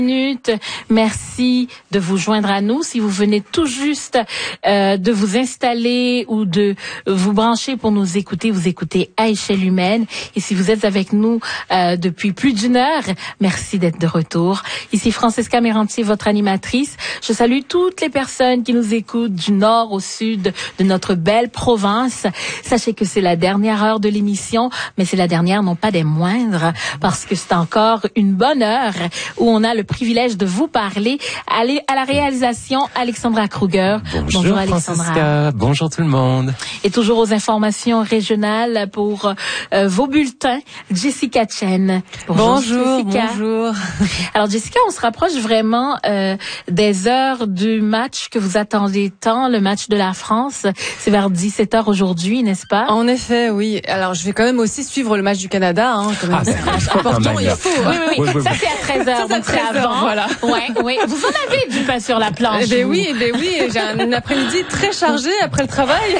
Merci de vous joindre à nous. Si vous venez tout juste de vous installer ou de vous brancher pour nous écouter, vous écoutez À échelle humaine. Et si vous êtes avec nous depuis plus d'une heure, merci d'être de retour. Ici Francesca Merentier, votre animatrice. Je salue toutes les personnes qui nous écoutent du nord au sud de notre belle province. Sachez que c'est la dernière heure de l'émission, mais c'est la dernière, non pas des moindres, parce que c'est encore une bonne heure où on a le privilège de vous parler. Allez à la réalisation, Alexandra Kruger. Bonjour Alexandra. Francesca. Bonjour tout le monde. Et toujours aux informations régionales pour vos bulletins, Jessica Chen. Bonjour Jessica. Bonjour. Alors Jessica, on se rapproche vraiment des heures du match que vous attendez tant, le match de la France. C'est vers 17h aujourd'hui, n'est-ce pas? En effet, oui. Alors je vais quand même aussi suivre le match du Canada. Quand même. C'est important, il faut. Oui. Ça c'est à 13h, donc c'est avant. Voilà. Ouais. Vous en avez du pain sur la planche. Oui. J'ai un après-midi très chargé après le travail.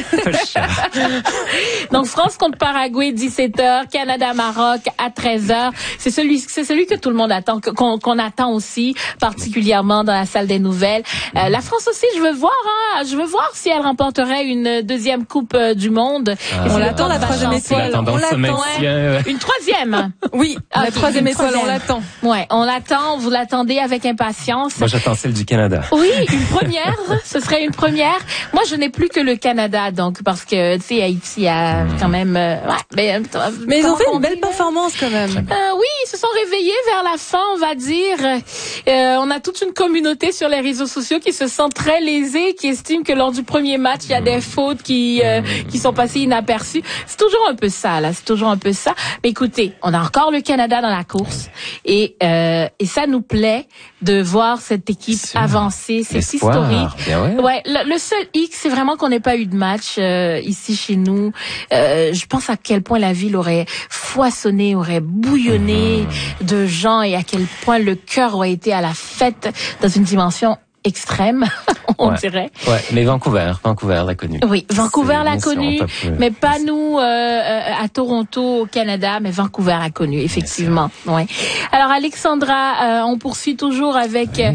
Donc France contre Paraguay 17h, Canada-Maroc à 13h. C'est celui que tout le monde attend, qu'on attend aussi, particulièrement dans la salle des nouvelles. La France aussi, je veux voir si elle remporterait une deuxième Coupe du Monde. On l'attend, la troisième étoile. On l'attend. Une troisième. Oui, la troisième étoile, on l'attend. Ouais, on l'attend, vous l'attendez avec impatience. Moi, j'attends celle du Canada. Oui, une première, ce serait une première. Moi, je n'ai plus que le Canada, donc, parce que, tu sais, Haïti a quand même, mais ils ont fait une belle performance quand même. Oui, ils se sont réveillés vers la fin, on va dire. On a toute une communauté sur les réseaux sociaux qui se sent très lésée, qui estime que lors du premier match, il y a des fautes qui sont passées inaperçues. C'est toujours un peu ça, là. C'est toujours un peu ça. Mais écoutez, on a encore le Canada dans la course et ça nous plaît de voir cette équipe avancer. C'est historique. Ouais. Le seul hic, c'est vraiment qu'on n'ait pas eu de match ici chez nous. Je pense à quel point la ville aurait foisonné, aurait bouillonné de gens et à quel point le cœur aurait été à la fête dans une dimension extrême, on dirait. Ouais, mais Vancouver l'a connu. Oui, Vancouver l'a connu, mais pas nous à Toronto, au Canada, mais Vancouver l'a connu, effectivement. Ouais. Alors Alexandra, on poursuit toujours avec